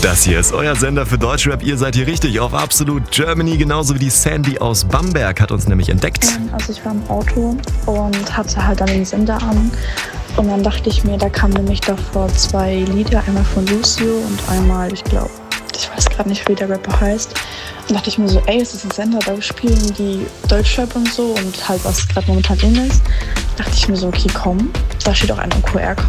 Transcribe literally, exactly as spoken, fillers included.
Das hier ist euer Sender für Deutschrap. Ihr seid hier richtig auf Absolut Germany. Genauso wie die Sandy aus Bamberg hat uns nämlich entdeckt. Also ich war im Auto und hatte halt dann den Sender an. Und dann dachte ich mir, da kamen nämlich davor zwei Lieder. Einmal von Lucio und einmal, ich glaube, ich weiß gerade nicht, wie der Rapper heißt. Und dachte ich mir so, ey, es ist ein Sender, da spielen die Deutschrap und so und halt was gerade momentan in ist. Dachte ich mir so, okay, komm, da steht auch einer im Q R-Code.